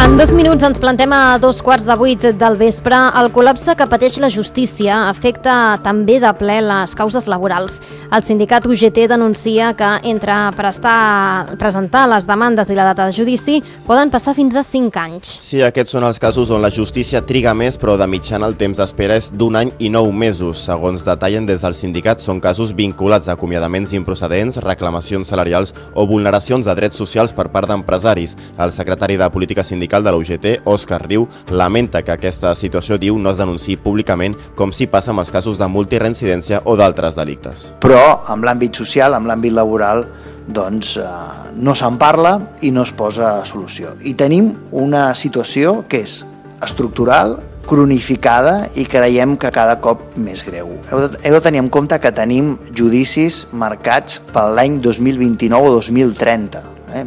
En 2 minuts ens plantem a 7:15 del vespre. El col·lapse que pateix la justícia afecta també de ple les causes laborals. El sindicat UGT denuncia que entre presentar les demandes i la data de judici poden passar fins a 5 anys. Sí, aquests són els casos on la justícia triga més, però de mitjana el temps d'espera és d'1 any i 9 mesos. Segons detallen des del sindicat, són casos vinculats a acomiadaments improcedents, reclamacions salarials o vulneracions de drets socials per part d'empresaris. El secretari de Política Sindical de la UGT, Òscar Riu, lamenta que aquesta situació, diu, no es denunciï públicament com si passa amb els casos de multireincidència o d'altres delictes. Però amb l'àmbit social, amb l'àmbit laboral, doncs no se'n parla i no es posa solució. I tenim una situació que és estructural, cronificada i creiem que cada cop més greu. Heu de tenir en compte que tenim judicis marcats per l'any 2029 o 2030.